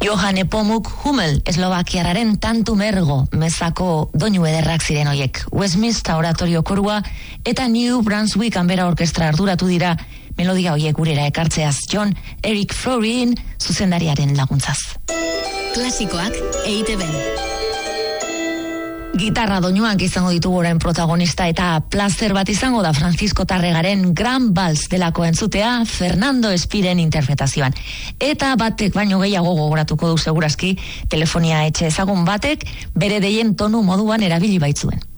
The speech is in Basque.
Johan Nepomuk Hummel, Eslovakiararen tantu mergo mezako doinu ederrak ziren hoiek. Westminster Oratorio korua eta New Brunswick Canberra Orkestra arduratu dira melodia hoiek gurera ekartzeaz. John Eric Florin zuzendariaren laguntzaz. Klasikoak EITB. Gitarra doinuak izango ditugu orain protagonista eta plazer bat izango da Francisco Tarregaren Gran Vals delako entzutea Fernando Espiren interpretazioan. Eta batek baino gehiago gogoratuko du segurazki telefonia etxe ezagun batek bere deien tonu moduan erabili baitzuen.